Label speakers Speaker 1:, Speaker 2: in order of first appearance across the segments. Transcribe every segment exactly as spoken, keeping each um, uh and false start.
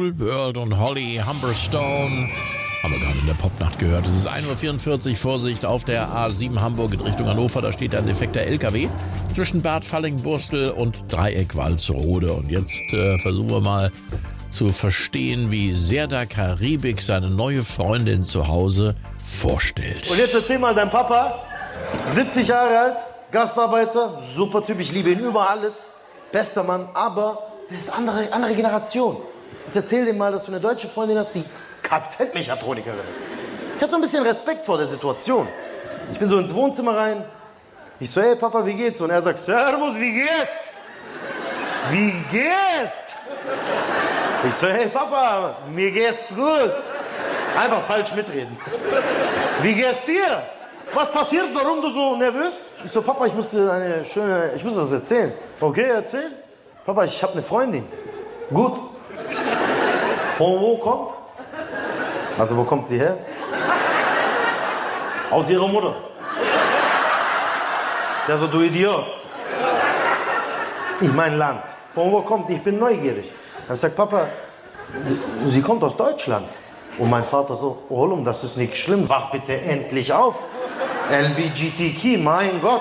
Speaker 1: Whole World und Holly Humberstone. Haben wir gerade in der Popnacht gehört. Es ist ein Uhr vierundvierzig, Vorsicht auf der A sieben Hamburg in Richtung Hannover. Da steht ein defekter L K W zwischen Bad Fallingbostel und Dreieck Walsrode. Und jetzt äh, versuchen wir mal zu verstehen, wie Serdar Karibik seine neue Freundin zu Hause vorstellt.
Speaker 2: Und jetzt erzähl mal, dein Papa, siebzig Jahre alt, Gastarbeiter, super Typ, ich liebe ihn über alles, bester Mann, aber er ist andere, andere Generation. Jetzt erzähl dem mal, dass du eine deutsche Freundin hast, die Kfz-Mechatronikerin ist. Ich hab so ein bisschen Respekt vor der Situation. Ich bin so ins Wohnzimmer rein, ich so, hey Papa, wie geht's? Und er sagt, Servus, wie geht's? Wie geht's? Ich so, hey Papa, mir geht's gut. Einfach falsch mitreden. Wie geht's dir? Was passiert, warum du so nervös? Ich so, Papa, ich muss dir eine schöne, ich muss das erzählen. Okay, erzähl. Papa, ich habe eine Freundin. Gut. Von wo kommt? Also, wo kommt sie her? Aus ihrer Mutter. Der so, du Idiot. Ich mein Land. Von wo kommt? Ich bin neugierig. Dann hab ich gesagt, Papa, sie kommt aus Deutschland. Und mein Vater so, Oğlum, das ist nicht schlimm. Wach bitte endlich auf. L G B T Q, mein Gott.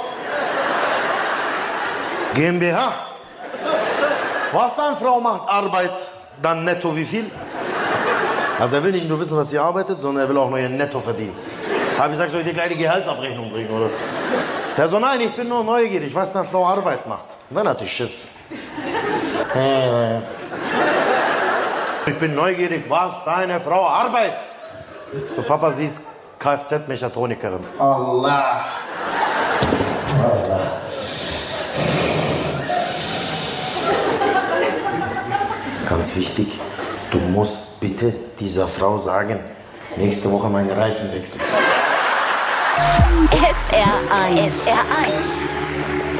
Speaker 2: GmbH. Was deine Frau macht, Arbeit, dann netto wie viel? Also er will nicht nur wissen, was sie arbeitet, sondern er will auch noch ihren Nettoverdienst. Habe ich gesagt, soll ich dir gleich die Gehaltsabrechnung bringen, oder? Der so, nein, ich bin nur neugierig, was deine Frau Arbeit macht. Und dann hatte ich Schiss. Ich bin neugierig, was deine Frau arbeitet. So, Papa, sie ist Kfz-Mechatronikerin. Allah. Allah. Ganz wichtig, du musst bitte dieser Frau sagen, nächste Woche meine Reifen wechseln.
Speaker 3: S R eins. S R eins.